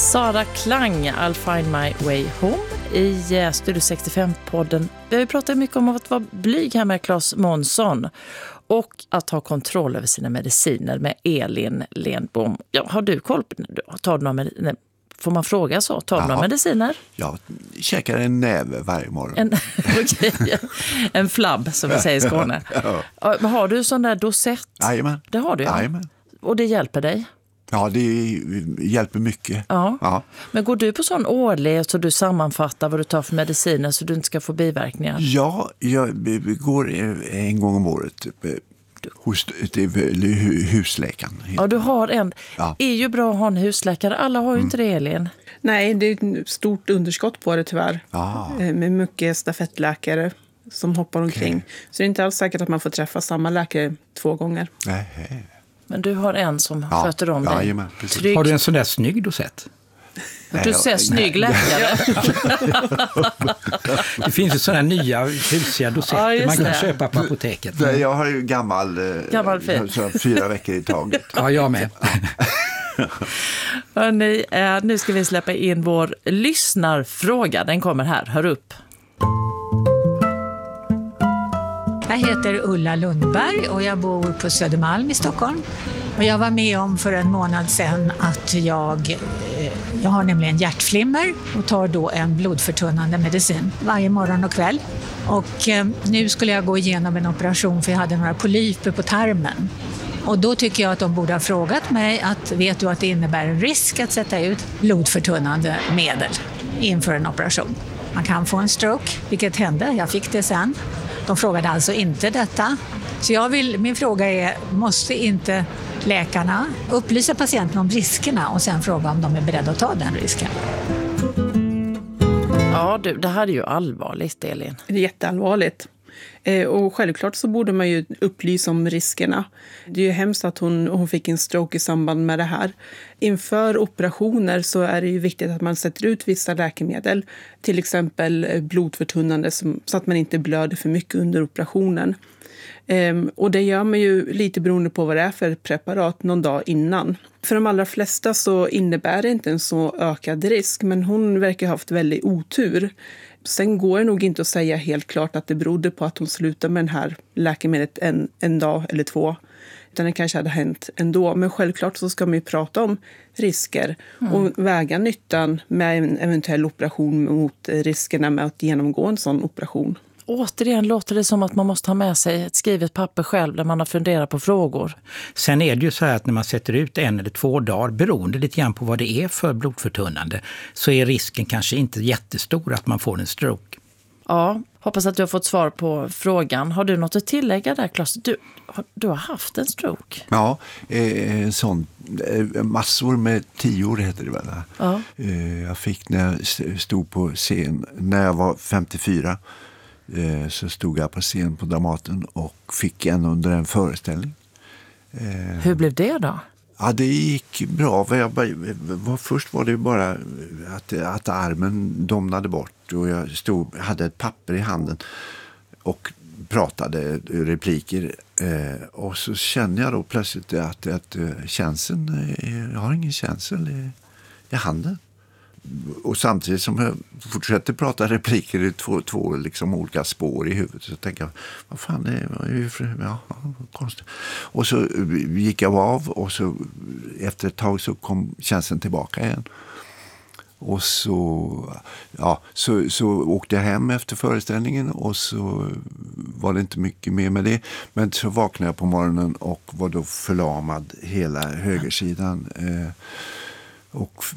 Sara Klang, I'll find my way home i Studio 65-podden. Vi har ju pratat mycket om att vara blyg här med Claes Månsson och att ha kontroll över sina mediciner med Elin Lenbom. Ja, har du koll på tar du några mediciner? Får man fråga så? Tar du några mediciner? Jag käkar en näve varje morgon. En flabb som vi säger i Skåne. Ja. Har du sån där dosett? Jajamän. Det har du, ja. Jajamän. Och det hjälper dig? Ja, det hjälper mycket. Ja. Men går du på sån årlig så du sammanfattar vad du tar för mediciner så du inte ska få biverkningar? Ja, jag går en gång om året hos husläkaren. Ja, du har en. Ja. Det är ju bra att ha en husläkare. Alla har ju inte det, Elin. Nej, det är ett stort underskott på det tyvärr. Med mycket stafettläkare som hoppar omkring. Okay. Så det är inte alls säkert att man får träffa samma läkare 2 gånger. Nej. Men du har en som sköter om dig. Jajamän, precis. Har du en sån där snygg dosett? Du ser snygg läkare. Det finns ju sådana nya husiga dosetter man kan köpa på apoteket. Jag har ju gammal 4 veckor i taget. Ja, jag med. Hörrni, nu ska vi släppa in vår lyssnarfråga. Den kommer här, hör upp. Jag heter Ulla Lundberg och jag bor på Södermalm i Stockholm. Och jag var med om för en månad sedan att jag har nämligen hjärtflimmer och tar då en blodförtunnande medicin varje morgon och kväll. Och nu skulle jag gå igenom en operation för jag hade några polyper på tarmen. Och då tycker jag att de borde ha frågat mig att vet du att det innebär en risk att sätta ut blodförtunnande medel inför en operation. Man kan få en stroke, vilket hände. Jag fick det sen. De frågade alltså inte detta. Så min fråga är, måste inte läkarna upplysa patienten om riskerna och sen fråga om de är beredda att ta den risken? Ja, det här är ju allvarligt, Elin. Det är jätteallvarligt. Och självklart så borde man ju upplysa om riskerna. Det är ju hemskt att hon fick en stroke i samband med det här. Inför operationer så är det ju viktigt att man sätter ut vissa läkemedel. Till exempel blodförtunnande så att man inte blöder för mycket under operationen. Och det gör man ju lite beroende på vad det är för preparat någon dag innan. För de allra flesta så innebär det inte en så ökad risk, men hon verkar ha haft väldigt otur. Sen går det nog inte att säga helt klart att det berodde på att hon slutade med den här läkemedlet en dag eller 2. Utan det kanske hade hänt ändå. Men självklart så ska man ju prata om risker och väga nyttan med en eventuell operation mot riskerna med att genomgå en sån operation. Återigen låter det som att man måste ha med sig ett skrivet papper själv där man har funderat på frågor. Sen är det ju så här att när man sätter ut 1 eller 2 dagar, beroende lite grann på vad det är för blodförtunnande, så är risken kanske inte jättestor att man får en stroke. Ja, hoppas att du har fått svar på frågan. Har du något att tillägga där, Claes? Du har haft en stroke. Ja, sån massor med 10 heter det väl. Ja. Jag fick när jag stod på scen, när jag var 54. Så stod jag på scen på Dramaten och fick en under en föreställning. Hur blev det då? Ja, det gick bra. Först var det bara att armen domnade bort och jag hade ett papper i handen och pratade repliker. Och så kände jag då plötsligt att känseln, jag har ingen känsel i handen. Och samtidigt som jag fortsätter prata repliker i två liksom olika spår i huvudet så tänker jag, vad fan det är ju konstigt. Och så gick jag av och så efter ett tag så kom känslan tillbaka igen. Och så åkte jag hem efter föreställningen och så var det inte mycket mer med det. Men så vaknade jag på morgonen och var då förlamad hela högersidan. Och